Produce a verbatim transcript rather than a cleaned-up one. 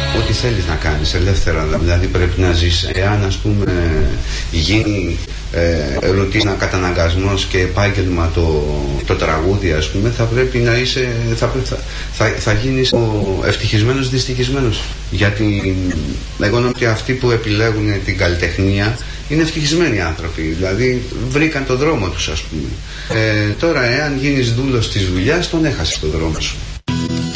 ό,τι θέλεις να κάνεις ελεύθερα, δηλαδή πρέπει να ζεις. Εάν ας πούμε γίνει ε, ρουτίνα, καταναγκασμός και επάγγελμα το, το τραγούδι, ας πούμε, θα πρέπει να είσαι, θα, θα, θα, θα γίνεις ο ευτυχισμένος δυστυχισμένος. Γιατί εγώ νομίζω ότι αυτοί που επιλέγουν την καλλιτεχνία είναι ευτυχισμένοι άνθρωποι, δηλαδή βρήκαν τον δρόμο τους, ας πούμε. Ε, τώρα εάν γίνεις δούλος της δουλειάς, τον έχασες τον δρόμο σου.